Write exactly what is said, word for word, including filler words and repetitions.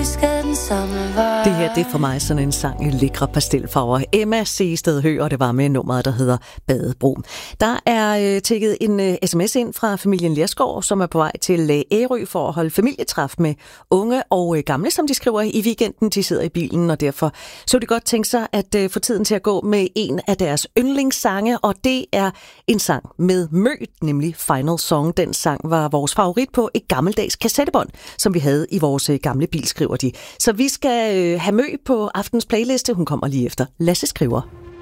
husker den sommer. Det her, det er for mig sådan en sang i lækre pastelfarver. Emma Seested Høgh, og det var med nummeret, der hedder Badebro. Der er øh, tækket en øh, sms ind fra familien Lerskov, som er på vej til øh, Ærø for at holde familietræf med unge og øh, gamle, som de skriver i weekenden. De sidder i bilen, og derfor så de godt tænke sig at øh, få tiden til at gå med en af deres yndlingssange, og det er en sang med Mø, nemlig Final Song. Den sang var vores favorit på et gammeldags kassettebånd, som vi havde i vores øh, gamle bil, skriver de. Så vi skal øh, have Mø på aftens playliste. Hun kommer lige efter Lasse skriver.